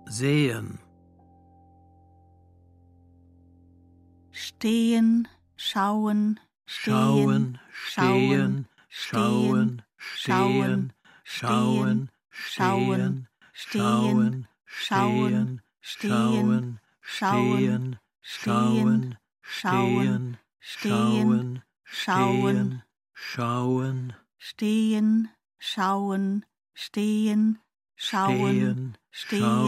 sehen. Stehen, schauen, Schauen, stehen, stehen, schauen, stehen, schauen, stehen, schauen, stehen, schauen, schauen, schauen, stehen, schauen, schauen, stehen, schauen, stehen, schauen, stehen, stehen, schauen,